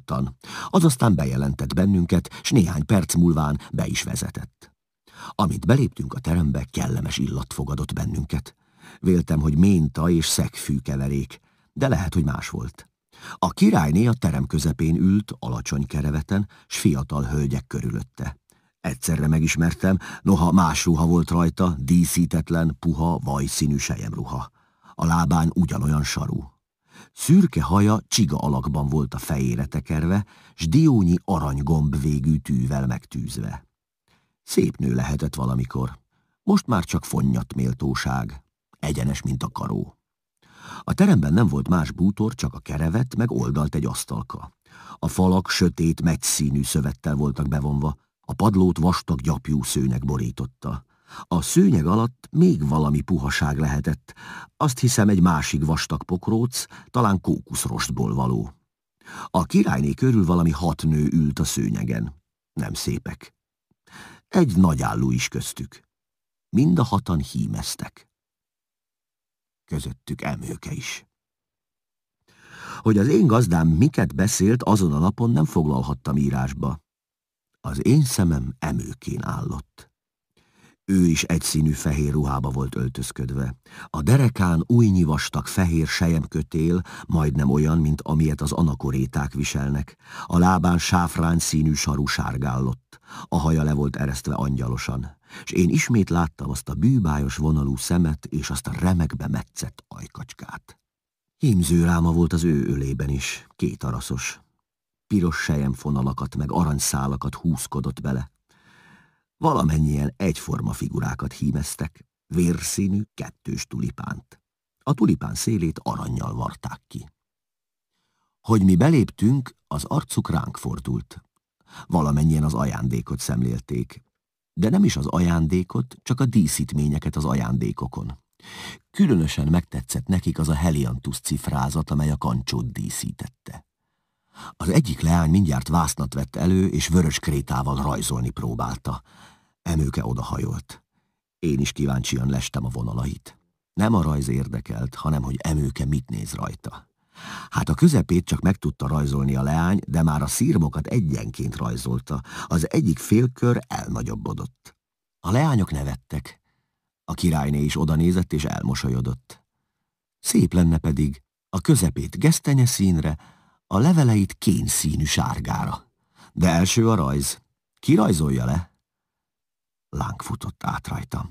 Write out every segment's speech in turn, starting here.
nyugodtan. Az aztán bejelentett bennünket, s néhány perc múlván be is vezetett. Amint beléptünk a terembe, kellemes illat fogadott bennünket. Véltem, hogy ménta és szegfű keverék, de lehet, hogy más volt. A királyné a terem közepén ült, alacsony kereveten, s fiatal hölgyek körülötte. Egyszerre megismertem, noha más ruha volt rajta, díszítetlen, puha, vajszínű selyemruha. A lábán ugyanolyan sarú. Szürke haja csiga alakban volt a fejére tekerve, s diónyi aranygomb végű tűvel megtűzve. Szép nő lehetett valamikor, most már csak fonnyat méltóság, egyenes, mint a karó. A teremben nem volt más bútor, csak a kerevet, meg oldalt egy asztalka. A falak sötét, megy-színű szövettel voltak bevonva, a padlót vastag gyapjú szőnyeg borította. A szőnyeg alatt még valami puhaság lehetett, azt hiszem egy másik vastag pokróc, talán kókuszrostból való. A királyné körül valami 6 nő ült a szőnyegen. Nem szépek. Egy nagyállú is köztük. Mind a 6-an hímeztek. Közöttük Emőke is. Hogy az én gazdám miket beszélt, azon a napon nem foglalhattam írásba. Az én szemem Emőkén állott. Ő is egyszínű fehér ruhába volt öltözködve. A derekán újnyi vastag fehér selyemkötél, majdnem olyan, mint amilyet az anakoréták viselnek. A lábán sáfrán színű saru sárgállott. A haja le volt eresztve angyalosan, és én ismét láttam azt a bűbájos vonalú szemet és azt a remekbe metszett ajkacskát. Hímzőráma volt az ő ölében is, 2 araszos. Piros selyemfonalakat meg aranyszálakat húzkodott bele. Valamennyien egyforma figurákat hímeztek, vérszínű 2 tulipánt. A tulipán szélét arannyal varták ki. Hogy mi beléptünk, az arcuk ránk fordult. Valamennyien az ajándékot szemlélték, de nem is az ajándékot, csak a díszítményeket az ajándékokon. Különösen megtetszett nekik az a heliantusz cifrázat, amely a kancsót díszítette. Az egyik leány mindjárt vásznat vett elő, és vörös krétával rajzolni próbálta. Emőke odahajolt. Én is kíváncsian lestem a vonalait. Nem a rajz érdekelt, hanem hogy Emőke mit néz rajta. Hát a közepét csak meg tudta rajzolni a leány, de már a szirmokat egyenként rajzolta. Az egyik félkör elnagyobbodott. A leányok nevettek. A királyné is odanézett és elmosolyodott. Szép lenne pedig a közepét gesztenye színre, a leveleit kénszínű sárgára. De első a rajz. Ki rajzolja le? Láng futott át rajtam.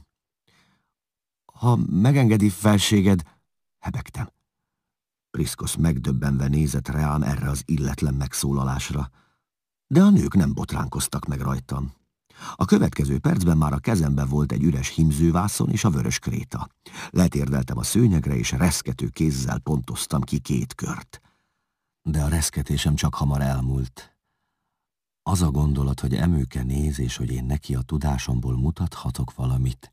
Ha megengedi felséged, hebegtem. Priszkosz megdöbbenve nézett rám erre az illetlen megszólalásra, de a nők nem botránkoztak meg rajtam. A következő percben már a kezemben volt egy üres hímzővászon és a vörös kréta. Letérdeltem a szőnyegre, és reszkető kézzel pontoztam ki 2 kört. De a reszketésem csak hamar elmúlt. Az a gondolat, hogy Emőke néz, és hogy én neki a tudásomból mutathatok valamit.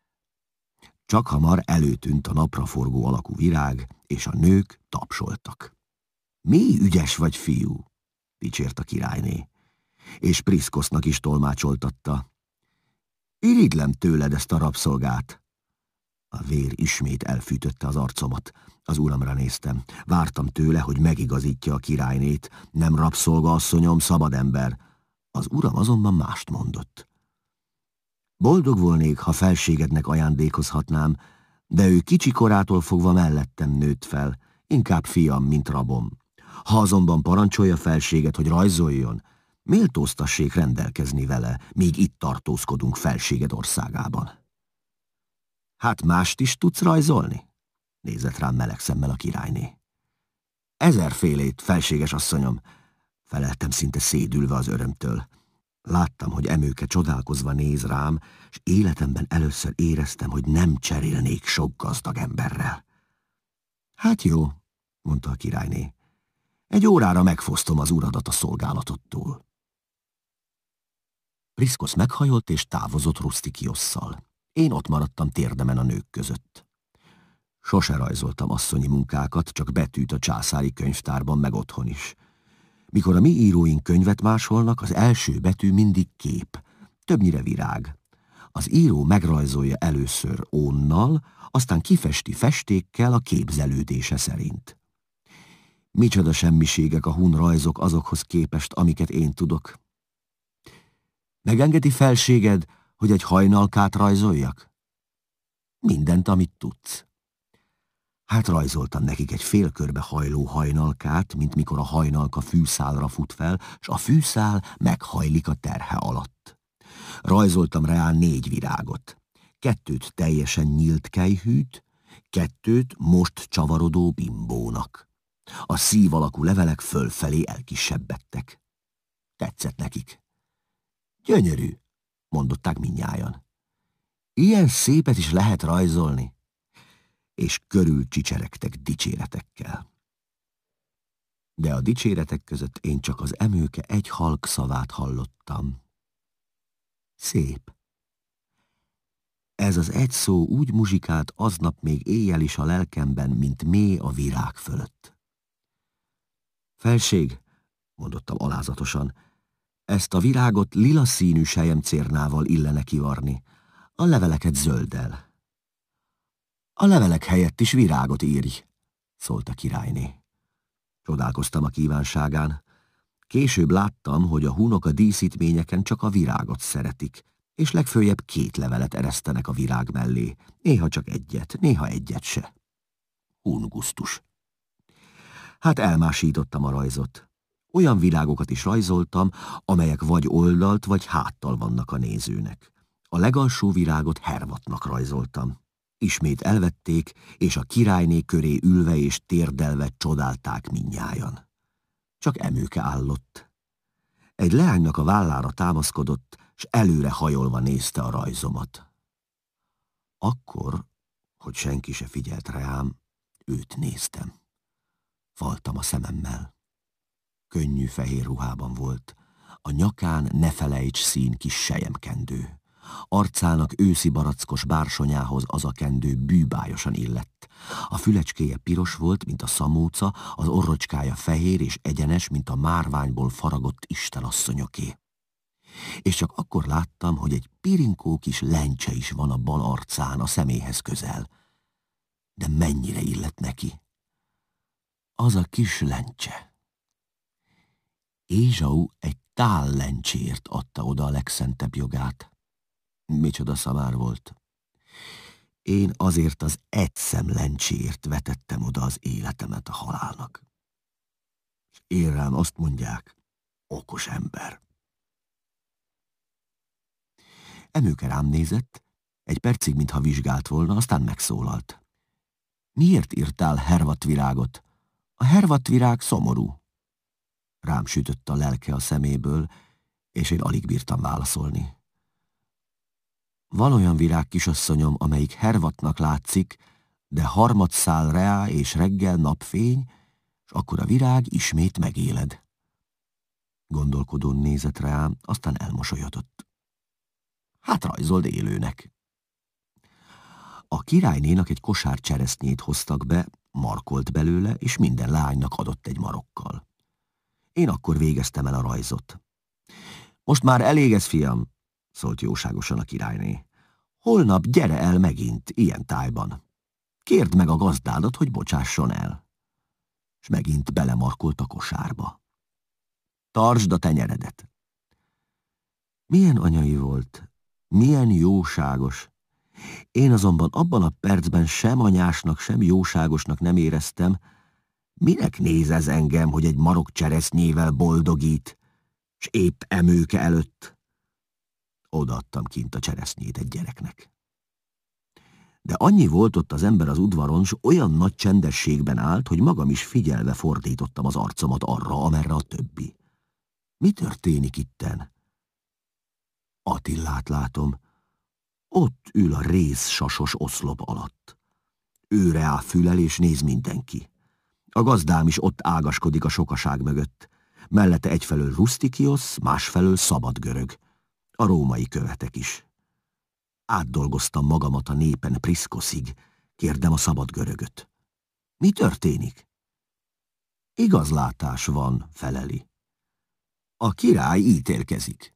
Csak hamar előtűnt a napraforgó alakú virág, és a nők tapsoltak. Mi ügyes vagy, fiú, dicsért a királyné, és Priszkosznak is tolmácsoltatta. Irigylem tőled ezt a rabszolgát. A vér ismét elfűtötte az arcomat. Az uramra néztem. Vártam tőle, hogy megigazítja a királynét. Nem rabszolga, asszonyom, szabad ember. Az uram azonban mást mondott. Boldog volnék, ha felségednek ajándékozhatnám, de ő kicsi korától fogva mellettem nőtt fel, inkább fiam, mint rabom. Ha azonban parancsolja felséget, hogy rajzoljon, méltóztassék rendelkezni vele, míg itt tartózkodunk felséged országában. Hát mást is tudsz rajzolni? Nézett rám meleg szemmel a királyné. 1000 felséges asszonyom, feleltem szinte szédülve az örömtől. Láttam, hogy Emőke csodálkozva néz rám, és életemben először éreztem, hogy nem cserélnék sok gazdag emberrel. Hát jó, mondta a királyné. 1 órára megfosztom az uradat a szolgálatottól. Priszkosz meghajolt és távozott Rustikiosszal. Én ott maradtam térdemen a nők között. Sose rajzoltam asszonyi munkákat, csak betűt a császári könyvtárban, meg otthon is. Mikor a mi íróink könyvet másolnak, az első betű mindig kép, többnyire virág. Az író megrajzolja először ónnal, aztán kifesti festékkel a képzelődése szerint. Micsoda semmiségek a hun rajzok azokhoz képest, amiket én tudok. Megengedi felséged, hogy egy hajnalkát rajzoljak? Mindent, amit tudsz. Hát rajzoltam nekik egy félkörbe hajló hajnalkát, mint mikor a hajnalka fűszálra fut fel, s a fűszál meghajlik a terhe alatt. Rajzoltam rá 4 virágot. 2 teljesen nyílt kelyhűt, 2 most csavarodó bimbónak. A szív alakú levelek fölfelé elkisebbedtek. Tetszett nekik. Gyönyörű, mondották mindnyájan. Ilyen szépet is lehet rajzolni? És körül csicseregtek dicséretekkel. De a dicséretek között én csak az emőke egy halk szavát hallottam. Szép. Ez az egy szó úgy muzsikált aznap még éjjel is a lelkemben, mint mély a virág fölött. Felség, mondottam alázatosan, ezt a virágot lila színű selyemcérnával illene kivarni, a leveleket zölddel. A levelek helyett is virágot írj, szólt a királyné. Csodálkoztam a kívánságán. Később láttam, hogy a hunok a díszítményeken csak a virágot szeretik, és legföljebb 2 levelet eresztenek a virág mellé, néha csak egyet, néha egyet se. Hun gusztus. Hát elmásítottam a rajzot. Olyan virágokat is rajzoltam, amelyek vagy oldalt, vagy háttal vannak a nézőnek. A legalsó virágot Hervatnak rajzoltam. Ismét elvették, és a királyné köré ülve és térdelve csodálták mindnyájan. Csak emőke állott. Egy leánynak a vállára támaszkodott, s előre hajolva nézte a rajzomat. Akkor, hogy senki se figyelt rám, őt néztem. Faltam a szememmel. Könnyű fehér ruhában volt, a nyakán ne felejts szín kis selyemkendő. Arcának őszi barackos bársonyához az a kendő bűbájosan illett. A fülecskéje piros volt, mint a szamóca, az orrocskája fehér és egyenes, mint a márványból faragott istenasszonyoké. És csak akkor láttam, hogy egy pirinkó kis lencse is van a bal arcán, a szeméhez közel. De mennyire illett neki? Az a kis lencse. Ézsau egy tál lencséért adta oda a legszentebb jogát. Micsoda szamár volt. Én azért az egy szem lencséért vetettem oda az életemet a halálnak. És én rám azt mondják, okos ember. Emőke rám nézett, egy percig, mintha vizsgált volna, aztán megszólalt. Miért írtál hervatvirágot? A hervatvirág szomorú. Rám sütött a lelke a szeméből, és én alig bírtam válaszolni. Van olyan virág, kisasszonyom, amelyik hervatnak látszik, de harmadszál reá és reggel napfény, és akkor a virág ismét megéled. Gondolkodón nézett rám, aztán elmosolyodott. Hát rajzold élőnek. A királynénak egy kosár cseresznyét hoztak be, markolt belőle, és minden lánynak adott egy marokkal. Én akkor végeztem el a rajzot. Most már elég ez, fiam, szólt jóságosan a királyné. Holnap gyere el megint, ilyen tájban. Kérd meg a gazdádat, hogy bocsásson el. És megint belemarkolt a kosárba. Tartsd a tenyeredet. Milyen anyai volt, milyen jóságos. Én azonban abban a percben sem anyásnak, sem jóságosnak nem éreztem, minek néz ez engem, hogy egy marok cseresznyével boldogít, s épp emőke előtt. Odaadtam kint a cseresznyét egy gyereknek. De annyi volt ott az ember az udvaron, s olyan nagy csendességben állt, hogy magam is figyelve fordítottam az arcomat arra, amerre a többi. Mi történik itten? Attillát látom. Ott ül a rézsasos oszlop alatt. Őre áll fülel, és néz mindenki. A gazdám is ott ágaskodik a sokaság mögött. Mellette egyfelől Rustikiosz, másfelől szabad görög. A római követek is. Átdolgoztam magamat a népen Priszkoszig, kérdem a szabad görögöt. Mi történik? Igazlátás van, feleli. A király ítélkezik.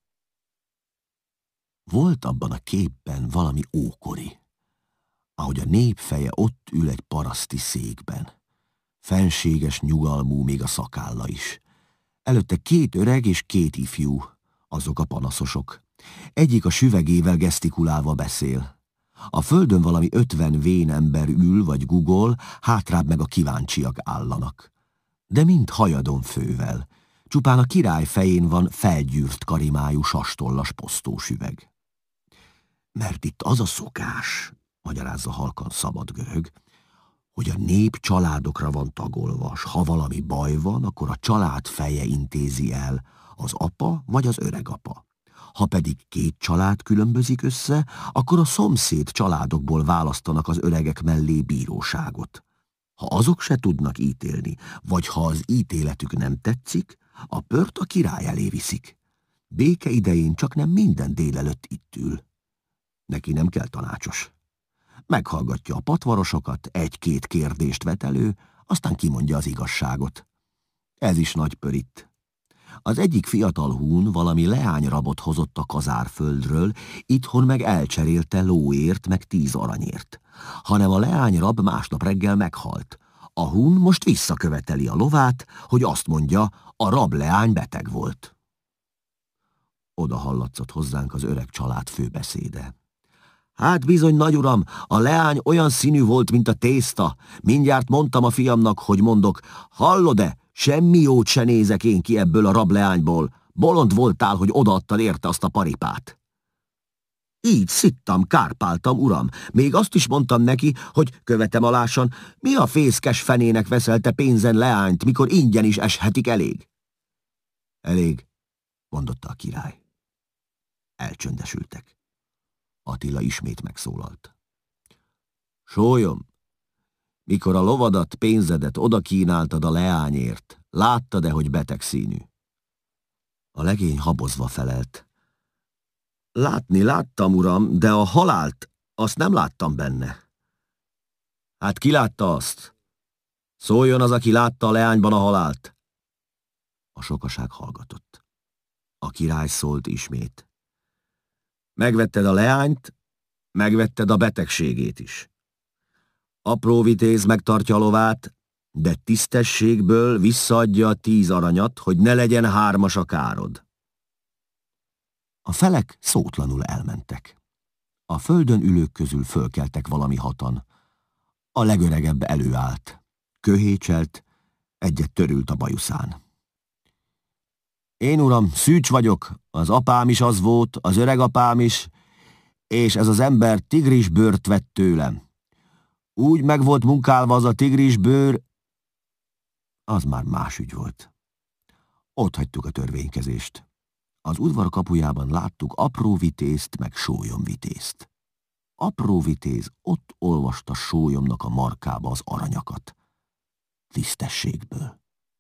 Volt abban a képben valami ókori, ahogy a nép feje ott ül egy paraszti székben. Fenséges nyugalmú még a szakálla is. Előtte 2 öreg és 2 ifjú, azok a panaszosok. Egyik a süvegével gesztikulálva beszél. A földön valami 50 vén ember ül vagy gugol, hátrább meg a kíváncsiak állanak. De mind hajadon fővel. Csupán a király fején van felgyűrt karimájú sastollas posztósüveg. Mert itt az a szokás, magyarázza halkan Szabad Görög, hogy a nép családokra van tagolva, s ha valami baj van, akkor a család feje intézi el, az apa vagy az öregapa. Ha pedig 2 család különbözik össze, akkor a szomszéd családokból választanak az öregek mellé bíróságot. Ha azok se tudnak ítélni, vagy ha az ítéletük nem tetszik, a pört a király elé viszik. Béke idején csak nem minden délelőtt itt ül. Neki nem kell tanácsos. Meghallgatja a patvarosokat, 1-2 kérdést vet elő, aztán kimondja az igazságot. Ez is nagy pör itt. Az egyik fiatal hún valami leányrabot hozott a kazárföldről, itthon meg elcserélte lóért meg 10 aranyért. Hanem a leányrab másnap reggel meghalt. A hún most visszaköveteli a lovát, hogy azt mondja, a rableány beteg volt. Oda hallatszott hozzánk az öreg család főbeszéde. Hát bizony, nagyuram, a leány olyan színű volt, mint a tészta. Mindjárt mondtam a fiamnak, hogy mondok, hallod-e, semmi jót se nézek én ki ebből a rableányból. Bolond voltál, hogy odaadtad érte azt a paripát. Így szittam, kárpáltam, uram. Még azt is mondtam neki, hogy követem alásan, mi a fészkes fenének veszelte pénzen leányt, mikor ingyen is eshetik elég? Elég, mondotta a király. Elcsöndesültek. Attila ismét megszólalt. Sólyom, mikor a lovadat, pénzedet oda kínáltad a leányért, láttad-e, hogy beteg színű? A legény habozva felelt. Látni láttam, uram, de a halált, azt nem láttam benne. Hát ki látta azt? Szóljon az, aki látta a leányban a halált. A sokaság hallgatott. A király szólt ismét. Megvetted a leányt, megvetted a betegségét is. Apró vitéz megtartja a lovát, de tisztességből visszaadja a 10 aranyat, hogy ne legyen 3-as a károd. A felek szótlanul elmentek. A földön ülők közül fölkeltek valami 6-an. A legöregebb előállt. Köhécselt, egyet törült a bajuszán. Én, uram, Szűcs vagyok, az apám is az volt, az öregapám is, és ez az ember tigrisbőrt vett tőlem. Úgy meg volt munkálva az a tigrisbőr, az már más ügy volt. Ott hagytuk a törvénykezést. Az udvar kapujában láttuk apró vitézt, meg sólyomvitézt. Apró vitéz ott olvasta sólyomnak a markába az aranyakat. Tisztességből.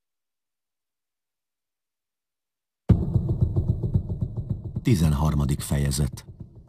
Tizenharmadik fejezet.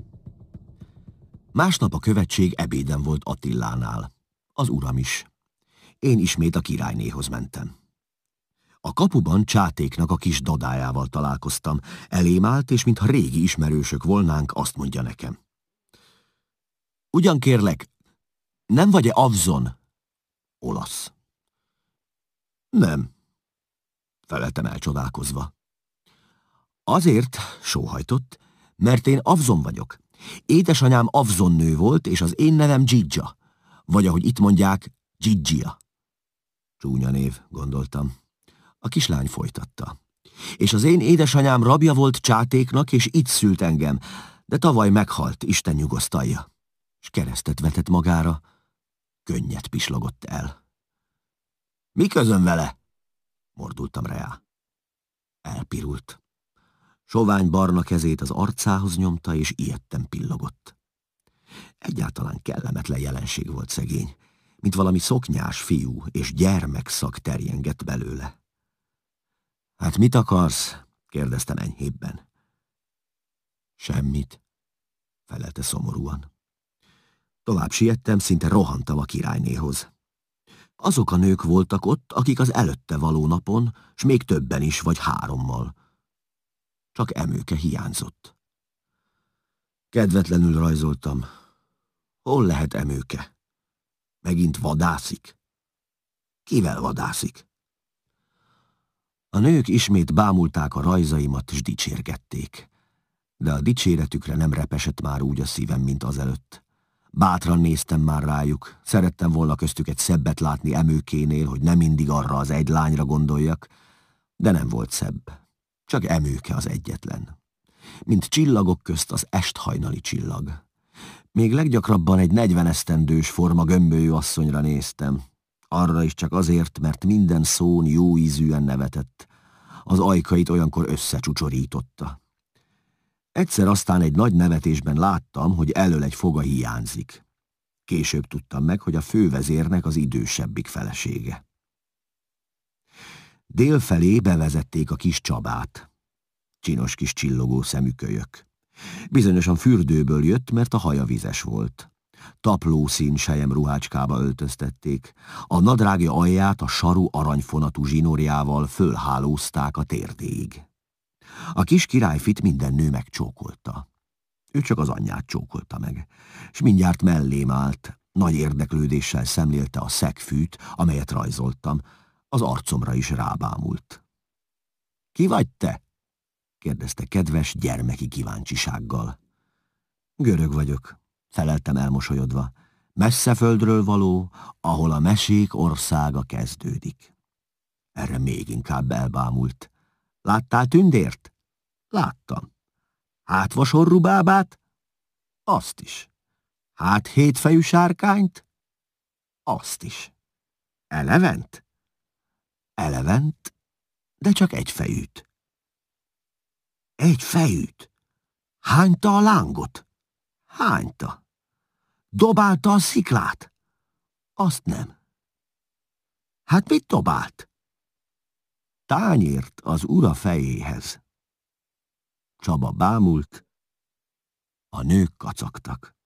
Másnap a követség ebéden volt Attilánál. Az uram is. Én ismét a királynéhoz mentem. A kapuban Csátéknak a kis dadájával találkoztam. Elém állt, és mintha régi ismerősök volnánk, azt mondja nekem. Ugyan kérlek, nem vagy-e Avzon? Olasz. Nem, feleltem elcsodálkozva. Azért, sóhajtott, mert én Avzon vagyok. Édesanyám Avzon nő volt, és az én nevem Dzsidzsa, vagy ahogy itt mondják, Dzsidzsia. Csúnya név, gondoltam. A kislány folytatta. És az én édesanyám rabja volt Csátéknak, és itt szült engem, de tavaly meghalt, Isten nyugosztalja. És keresztet vetett magára, könnyet pislogott el. Mi közön vele? Mordultam rá. Elpirult. Sovány barna kezét az arcához nyomta, és ijedten pillogott. Egyáltalán kellemetlen jelenség volt szegény, mint valami szoknyás fiú, és gyermekszag terjengett belőle. Hát mit akarsz? Kérdeztem enyhébben. Semmit, felelte szomorúan. Tovább siettem, szinte rohantam a királynéhoz. Azok a nők voltak ott, akik az előtte való napon, s még többen is, vagy 3-mal. Csak Emőke hiányzott. Kedvetlenül rajzoltam. Hol lehet Emőke? Megint vadászik? Kivel vadászik? A nők ismét bámulták a rajzaimat, s dicsérgették. De a dicséretükre nem repesett már úgy a szívem, mint azelőtt. Bátran néztem már rájuk, szerettem volna köztük egy szebbet látni Emőkénél, hogy nem mindig arra az egy lányra gondoljak, de nem volt szebb. Csak Emőke az egyetlen. Mint csillagok közt az esthajnali csillag. Még leggyakrabban egy 40 esztendős forma gömbölyű asszonyra néztem. Arra is csak azért, mert minden szón jó ízűen nevetett. Az ajkait olyankor összecsucsorította. Egyszer aztán egy nagy nevetésben láttam, hogy elől egy foga hiányzik. Később tudtam meg, hogy a fővezérnek az idősebbik felesége. Délfelé bevezették a kis Csabát. Csinos kis csillogó szemű kölyök. Bizonyosan fürdőből jött, mert a haja vizes volt. Taplószín sejem ruhácskába öltöztették. A nadrágja alját a saru aranyfonatú zsinórjával fölhálózták a térdéig. A kis királyfit minden nő megcsókolta. Ő csak az anyját csókolta meg, s mindjárt mellém állt, nagy érdeklődéssel szemlélte a szegfűt, amelyet rajzoltam, az arcomra is rábámult. Ki vagy te? Kérdezte kedves, gyermeki kíváncsisággal. Görög vagyok, feleltem elmosolyodva. Messze földről való, ahol a mesék országa kezdődik. Erre még inkább elbámult. Láttál tündért? Láttam. Hátvasorú bábát? Azt is. Hát hétfejű sárkányt? Azt is. Elevent? Elevent, de csak egy fejűt. Egy fejűt? Hányta a lángot? Hányta. Dobálta a sziklát? Azt nem. Hát mit dobált? Tányért az ura fejéhez. Csaba bámult, a nők kacagtak.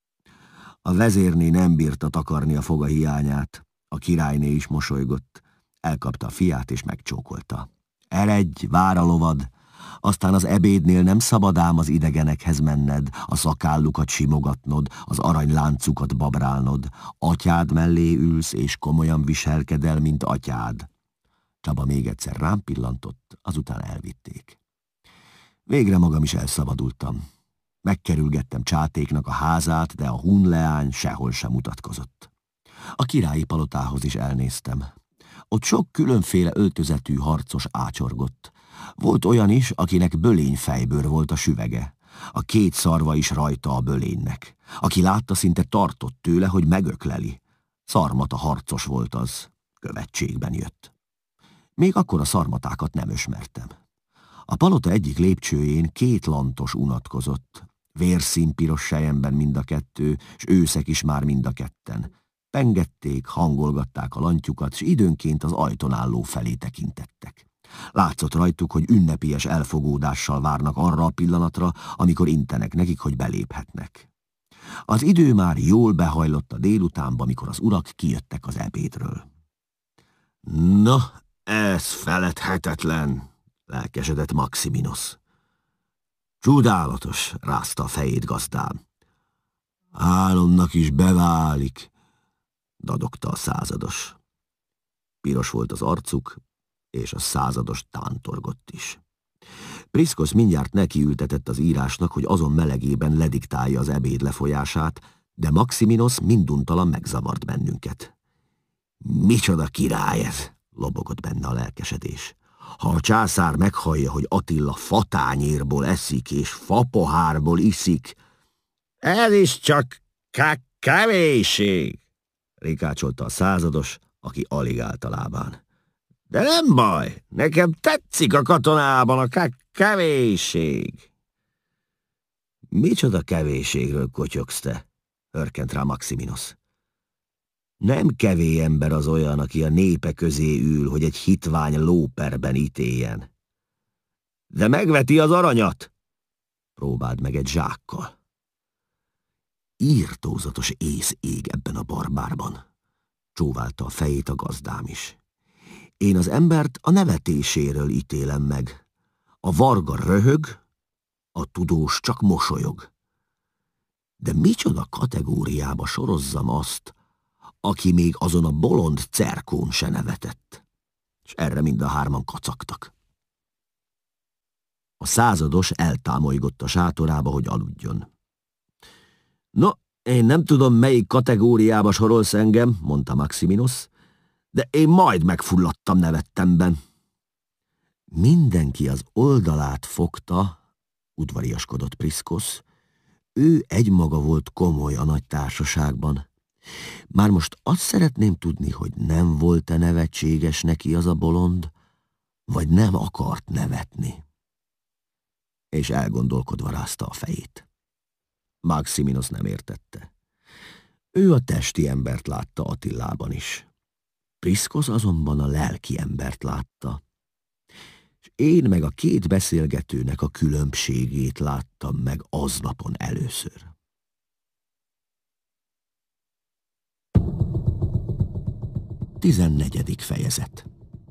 A vezérné nem bírta takarni a foga hiányát, a királyné is mosolygott, elkapta a fiát és megcsókolta. Eredj, vár a lovad, aztán az ebédnél nem szabad ám az idegenekhez menned, a szakállukat simogatnod, az aranyláncukat babrálnod, atyád mellé ülsz és komolyan viselkedel, mint atyád. Csaba még egyszer rám pillantott, azután elvitték. Végre magam is elszabadultam. Megkerülgettem Csátéknak a házát, de a hunleány sehol sem mutatkozott. A királyi palotához is elnéztem. Ott sok különféle öltözetű harcos ácsorgott. Volt olyan is, akinek bölényfejbőr volt a süvege. A két szarva is rajta a bölénynek. Aki látta, szinte tartott tőle, hogy megökleli. Szarmata harcos volt az, követségben jött. Még akkor a szarmatákat nem ismertem. A palota egyik lépcsőjén két lantos unatkozott. Vérszínpiros selyemben mind a kettő, s őszek is már mind a ketten. Pengették, hangolgatták a lantyukat, s időnként az ajtón álló felé tekintettek. Látszott rajtuk, hogy ünnepies elfogódással várnak arra a pillanatra, amikor intenek nekik, hogy beléphetnek. Az idő már jól behajlott a délutánba, mikor az urak kijöttek az ebédről. Na, ez feledhetetlen, lelkesedett Maximinos. Csodálatos, rázta a fejét gazdám. Álomnak is beválik, dadogta a százados. Piros volt az arcuk, és a százados tántorgott is. Priszkosz mindjárt nekiültetett az írásnak, hogy azon melegében lediktálja az ebéd lefolyását, de Maximinos minduntalan megzavart bennünket. Micsoda király ez, lobogott benne a lelkesedés. Ha a császár meghallja, hogy Attila fatányérból eszik és fapohárból iszik, ez is csak kevésség, rikácsolta a százados, aki alig állt a lábán. De nem baj, nekem tetszik a katonában a kevésség. Micsoda kevésségről kotyogsz te? Hörkent rá Maximinos. Nem kevé ember az olyan, aki a népe közé ül, hogy egy hitvány lóperben ítéljen. De megveti az aranyat! Próbáld meg egy zsákkal. Írtózatos ész ég ebben a barbárban. Csóválta a fejét a gazdám is. Én az embert a nevetéséről ítélem meg. A varga röhög, a tudós csak mosolyog. De micsoda kategóriába sorozzam azt, aki még azon a bolond cerkón se nevetett. És erre mind a hárman kacagtak. A százados eltámolygott a sátorába, hogy aludjon. No, én nem tudom, melyik kategóriába sorolsz engem, mondta Maximinus, de én majd megfulladtam nevettemben. Mindenki az oldalát fogta, udvariaskodott Priszkosz. Ő egymaga volt komoly a nagy társaságban. Már most azt szeretném tudni, hogy nem volt-e nevetséges neki az a bolond, vagy nem akart nevetni. És elgondolkodva rázta a fejét. Maximinus nem értette. Ő a testi embert látta Attillában is. Priszkosz azonban a lelki embert látta. És én meg a két beszélgetőnek a különbségét láttam meg aznapon először. Tizennegyedik fejezet.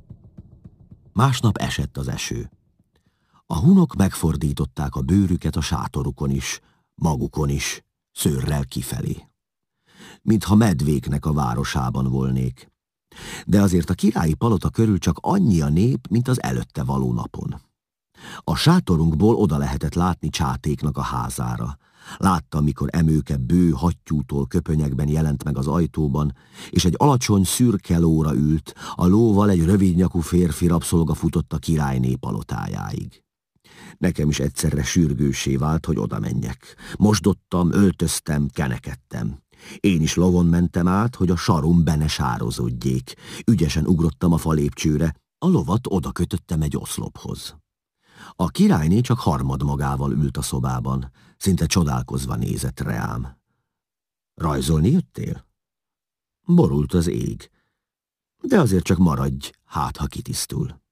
Másnap esett az eső. A hunok megfordították a bőrüket a sátorukon is, magukon is, szőrrel kifelé. Mintha medvéknek a városában volnék. De azért a királyi palota körül csak annyi a nép, mint az előtte való napon. A sátorunkból oda lehetett látni Csátéknak a házára. Láttam, mikor Emőke bő hattyútól köpönyekben jelent meg az ajtóban, és egy alacsony szürke lóra ült, a lóval egy rövidnyakú férfi rabszolga futott a királyné palotájáig. Nekem is egyszerre sürgőssé vált, hogy oda menjek. Mosdottam, öltöztem, kenekedtem. Én is lovon mentem át, hogy a sarum be ne sározódjék. Ügyesen ugrottam a falépcsőre, a lovat oda kötöttem egy oszlophoz. A királyné csak harmadmagával ült a szobában, szinte csodálkozva nézett reám. Rajzolni jöttél? Borult az ég. De azért csak maradj, hát ha kitisztul.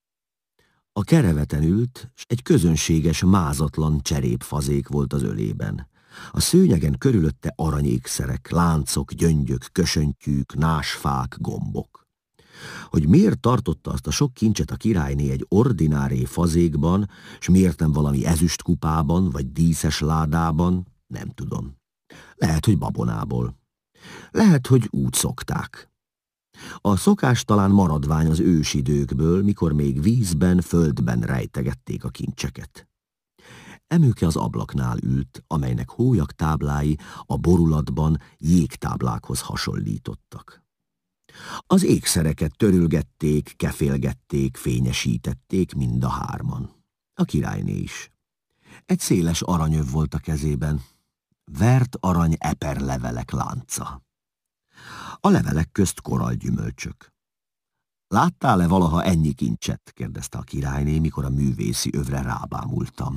A kereveten ült, s egy közönséges, mázatlan cserépfazék volt az ölében. A szőnyegen körülötte aranyékszerek, láncok, gyöngyök, kösöntyűk, násfák, gombok. Hogy miért tartotta azt a sok kincset a királyné egy ordináré fazékban, s miért nem valami ezüstkupában, vagy díszes ládában, nem tudom. Lehet, hogy babonából. Lehet, hogy úgy szokták. A szokás talán maradvány az ősidőkből, mikor még vízben, földben rejtegették a kincseket. Emőke az ablaknál ült, amelynek hólyagtáblái a borulatban jégtáblákhoz hasonlítottak. Az ékszereket törülgették, kefélgették, fényesítették mind a hárman. A királyné is. Egy széles aranyöv volt a kezében, vert arany eperlevelek lánca. A levelek közt korallgyümölcsök. Láttál-e valaha ennyi kincset? Kérdezte a királyné, mikor a művészi övre rábámultam.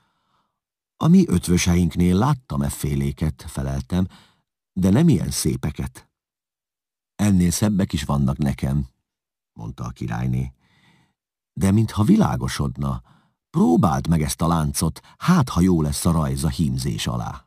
A mi ötvöseinknél láttam efféléket, feleltem, de nem ilyen szépeket. Ennél szebbek is vannak nekem, mondta a királyné. De mintha világosodna, próbáld meg ezt a láncot, hát ha jó lesz a rajz a hímzés alá.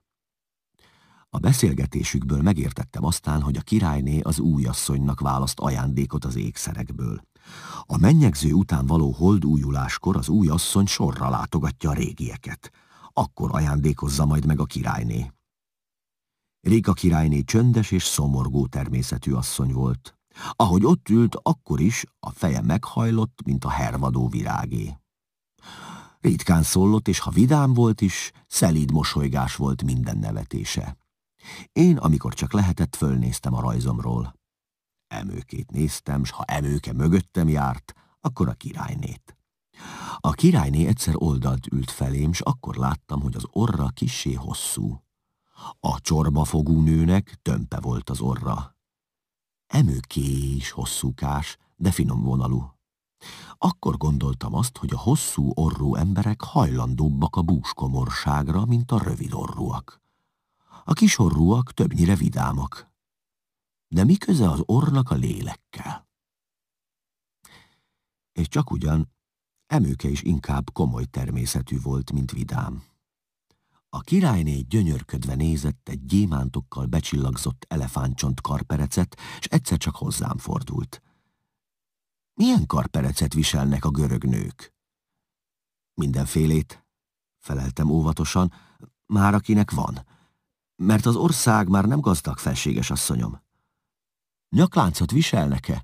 A beszélgetésükből megértettem aztán, hogy a királyné az újasszonynak választ ajándékot az ékszerekből. A mennyegző után való holdújuláskor az újasszony sorra látogatja a régieket. Akkor ajándékozza majd meg a királyné. Réka királyné csöndes és szomorgó természetű asszony volt. Ahogy ott ült, akkor is a feje meghajlott, mint a hervadó virágé. Ritkán szólott, és ha vidám volt is, szelíd mosolygás volt minden nevetése. Én, amikor csak lehetett, fölnéztem a rajzomról. Emőkét néztem, s ha Emőke mögöttem járt, akkor a királynét. A királyné egyszer oldalt ült felém, s akkor láttam, hogy az orra kissé hosszú. A csorbafogú nőnek tömpe volt az orra. Emőké is hosszúkás, de finom vonalú. Akkor gondoltam azt, hogy a hosszú orrú emberek hajlandóbbak a búskomorságra, mint a rövid orrúak. A kisorrúak többnyire vidámak. De mi köze az orrnak a lélekkel? És csak ugyan Emőke is inkább komoly természetű volt, mint vidám. A királyné gyönyörködve nézett egy gyémántokkal becsillagzott elefántcsont karperecet, s egyszer csak hozzám fordult. Milyen karperecet viselnek a görög nők? Mindenfélét, feleltem óvatosan, már akinek van, mert az ország már nem gazdag, felséges asszonyom. Nyakláncot viselnek-e?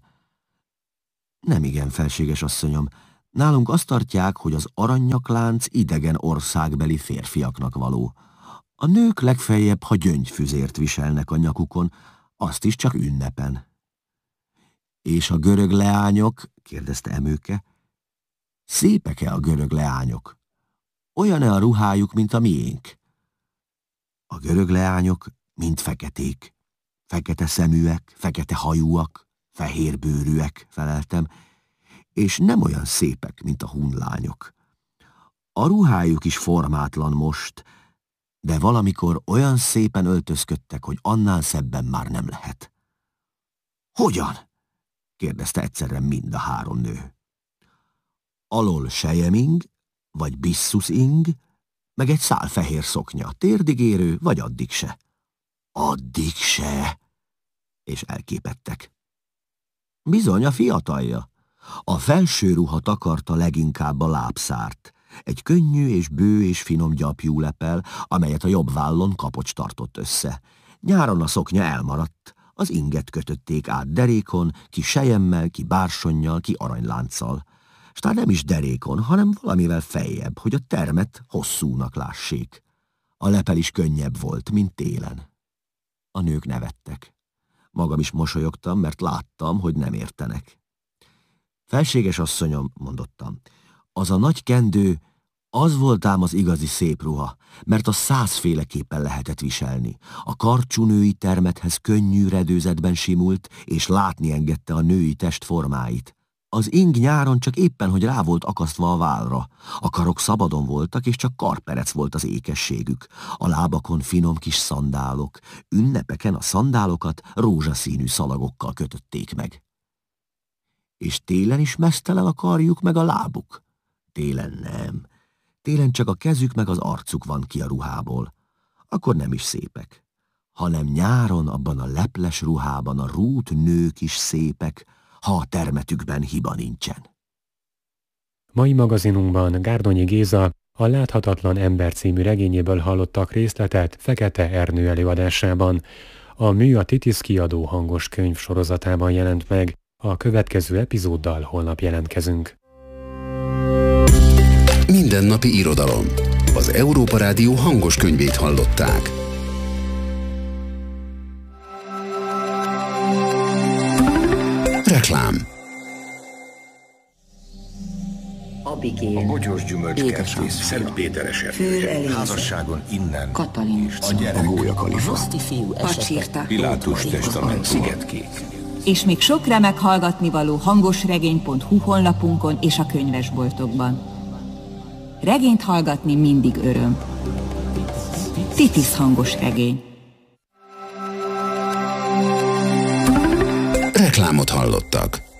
Nem igen, felséges asszonyom. Nálunk azt tartják, hogy az aranynyakplánc idegen országbeli férfiaknak való. A nők legfeljebb, ha gyöngyfüzért viselnek a nyakukon, azt is csak ünnepen. És a görög leányok, kérdezte Emőke, szépek-e a görög leányok? Olyan-e a ruhájuk, mint a miénk? A görög leányok mind feketék. Fekete szeműek, fekete hajúak, fehér bőrűek, feleltem, és nem olyan szépek, mint a hunlányok. A ruhájuk is formátlan most, de valamikor olyan szépen öltözködtek, hogy annál szebben már nem lehet. Hogyan? Kérdezte egyszerre mind a három nő. Alól selyeming, vagy bisszuszing, meg egy szál fehér szoknya, térdig érő, vagy addig se. Addig se! És elképettek. Bizony, a fiatalja. A felső ruha takarta leginkább a lábszárt, egy könnyű és bő és finom gyapjú lepel, amelyet a jobb vállon kapocs tartott össze. Nyáron a szoknya elmaradt, az inget kötötték át derékon, ki selyemmel, ki bársonnyal, ki aranylánccal. S tán nem is derékon, hanem valamivel feljebb, hogy a termet hosszúnak lássék. A lepel is könnyebb volt, mint télen. A nők nevettek. Magam is mosolyogtam, mert láttam, hogy nem értenek. Felséges asszonyom, mondottam, az a nagy kendő, az volt ám az igazi szép ruha, mert a 100 féleképpen lehetett viselni. A karcsú női termethez könnyű redőzetben simult, és látni engedte a női test formáit. Az ing nyáron csak éppen, hogy rá volt akasztva a vállra. A karok szabadon voltak, és csak karperec volt az ékességük. A lábakon finom kis szandálok, ünnepeken a szandálokat rózsaszínű szalagokkal kötötték meg. És télen is meztelen a karjuk meg a lábuk? Télen nem. Télen csak a kezük meg az arcuk van ki a ruhából. Akkor nem is szépek. Hanem nyáron abban a leples ruhában a rút nők is szépek, ha a termetükben hiba nincsen. Mai magazinunkban Gárdonyi Géza a Láthatatlan ember című regényéből hallottak részletet Fekete Ernő előadásában. A Mű a Titisz kiadó hangos könyv sorozatában jelent meg. A következő epizóddal holnap jelentkezünk. Mindennapi irodalom. Az Európa Rádió hangos könyvét hallották. Reklám. Abigél, a bogyós gyümölcskertész, Szent Péteres erdő, házasságon innen, Katalin, a gyerek, a gólyakalifa, a Roszti fiú esete, Pilátus testament, Szigetkék. És még sok remek hallgatnivaló hangosregény.hu honlapunkon és a könyvesboltokban. Regényt hallgatni mindig öröm. Titisz hangos regény. Reklámot hallottak.